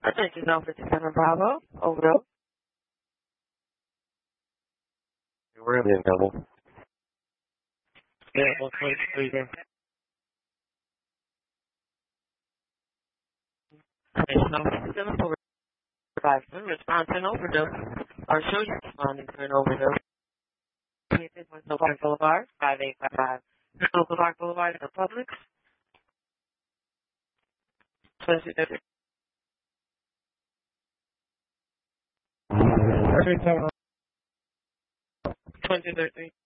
Attention, now 57 Bravo. Overdose. Really available. Yeah, 123 there. Attention, now 57 for revival. Respond to an overdose. Or show you responding to an overdose. This was No Park Boulevard, 5855. No Park Boulevard, the Publix. 2013. 2013.